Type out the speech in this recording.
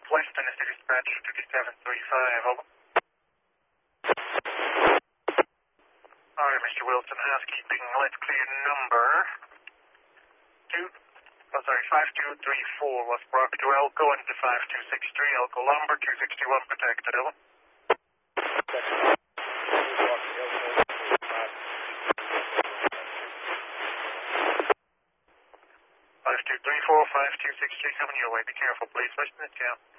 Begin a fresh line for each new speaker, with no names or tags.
West Tennessee Dispatch 5735, over. Alright, Mr. Wilson, housekeeping, let's clear number 5234 West Brock to Elko into 5263, Elko Lumber, 261 protected, over. 5234, 5263, coming your way, be careful please, Western, it's down.